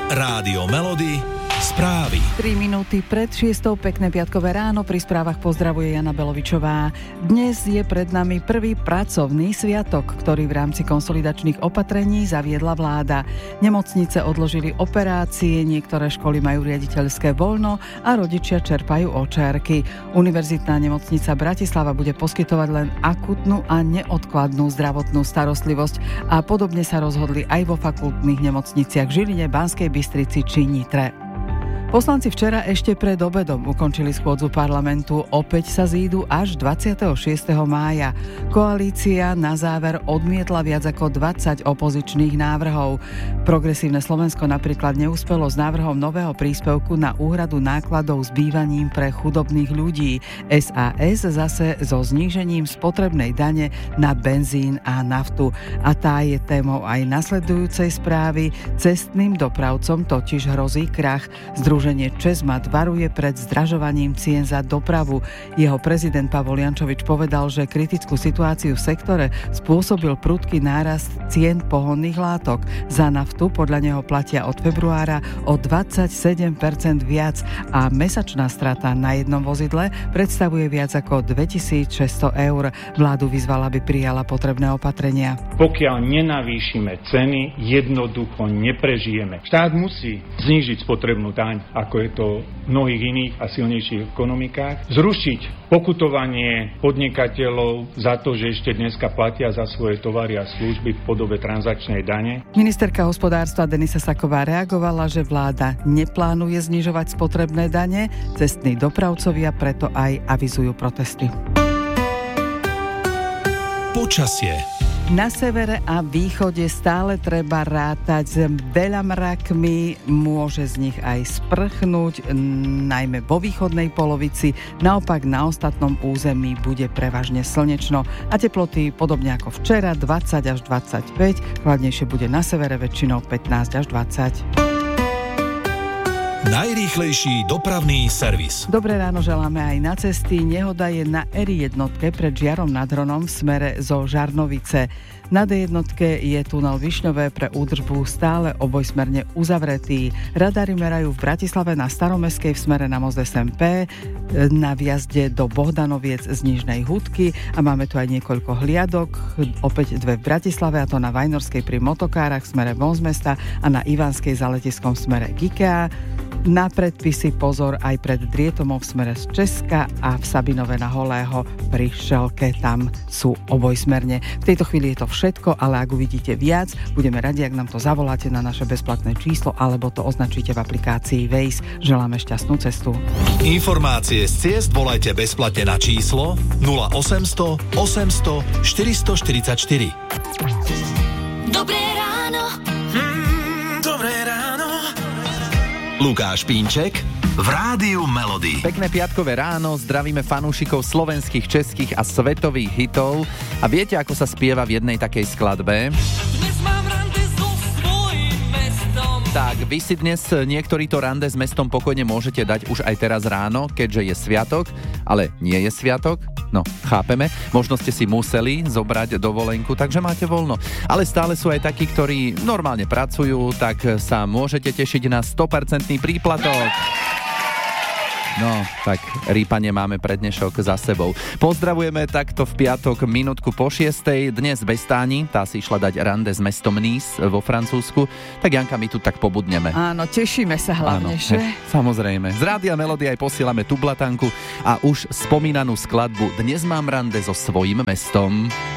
Rádio Melody, správy. 3 minúty pred 6:00, pekné piatkové ráno, pri správach pozdravuje Jana Belovičová. Dnes je pred nami prvý pracovný sviatok, ktorý v rámci konsolidačných opatrení zaviedla vláda. Nemocnice odložili operácie, niektoré školy majú riaditeľské voľno a rodičia čerpajú očiarky. Univerzitná nemocnica Bratislava bude poskytovať len akutnú a neodkladnú zdravotnú starostlivosť a podobne sa rozhodli aj vo fakultných nemocniciach v Žiline, Banskej Bystrici či Nitre. Poslanci včera ešte pred obedom ukončili schôdzu parlamentu. Opäť sa zídu až 26. mája. Koalícia na záver odmietla viac ako 20 opozičných návrhov. Progresívne Slovensko napríklad neúspelo s návrhom nového príspevku na úhradu nákladov s bývaním pre chudobných ľudí. SAS zase so znížením spotrebnej dane na benzín a naftu. A tá je témou aj nasledujúcej správy. Cestným dopravcom totiž hrozí krach. Združenie ČESMAT varuje pred zdražovaním cien za dopravu. Jeho prezident Pavol Jančovič povedal, že kritickú situáciu v sektore spôsobil prudký nárast cien pohonných látok. Za naftu podľa neho platia od februára o 27% viac a mesačná strata na jednom vozidle predstavuje viac ako 2600 eur. Vládu vyzvala, aby prijala potrebné opatrenia. Pokiaľ nenavýšime ceny, jednoducho neprežijeme. Štát musí znížiť spotrebnú daň, ako je to v mnohých iných a silnejších ekonomikách. Zrušiť pokutovanie podnikateľov za to, že ešte dneska platia za svoje tovary a služby v podobe transakčnej dane. Ministerka hospodárstva Denisa Saková reagovala, že vláda neplánuje znižovať spotrebné dane, cestní dopravcovia preto aj avizujú protesty. Počasie. Na severe a východe stále treba rátať s veľa mrakmi, môže z nich aj sprchnúť, najmä vo východnej polovici. Naopak na ostatnom území bude prevažne slnečno a teploty podobne ako včera 20 až 25, chladnejšie bude na severe väčšinou 15 až 20. Najrýchlejší dopravný servis. Dobré ráno želáme aj na cesty. Nehoda je na R1 pred Žiarom nad Hronom v smere zo Žarnovice. Na D1 je tunel Višňové pre údržbu stále obojsmerne uzavretý. Radary merajú v Bratislave na Staromestskej v smere na most SMP, na vjazde do Bohdanoviec z Nižnej Hudky a máme tu aj niekoľko hliadok, opäť dve v Bratislave, a to na Vajnorskej pri Motokárach v smere von z mesta a na Ivanskej za letiskom v smere k IKEA. Na predpisy pozor aj pred Drietomom v smere z Česka a v Sabinove na Holého pri Šelke, tam sú obojsmerne. V tejto chvíli je to všetko, ale ak uvidíte viac, budeme radi, ak nám to zavoláte na naše bezplatné číslo alebo to označíte v aplikácii Waze. Želáme šťastnú cestu. Informácie z ciest volajte bezplatne na číslo 0800 800 444. Dobré ráno. Dobré ráno. Lukáš Pínček v Rádiu Melody. Pekné piatkové ráno, zdravíme fanúšikov slovenských, českých a svetových hitov. A viete, ako sa spieva v jednej takej skladbe? Dnes mám rande so svojím mestom. Tak, vy si dnes niektorí to rande s mestom pokojne môžete dať už aj teraz ráno, keďže je sviatok, ale nie je sviatok. No, chápeme, možno ste si museli zobrať dovolenku, takže máte voľno. Ale stále sú aj takí, ktorí normálne pracujú, tak sa môžete tešiť na 100% príplatok. No, tak rýpanie máme pre dnešok za sebou. Pozdravujeme takto v piatok minútku po 6:00. Dnes bez Táni, tá si išla dať rande s mestom Nice vo Francúzsku. Tak Janka, my tu tak pobudneme. Áno, tešíme sa hlavne, že? Samozrejme. Z Rádia Melody aj posielame tú blatanku a už spomínanú skladbu Dnes mám rande so svojím mestom.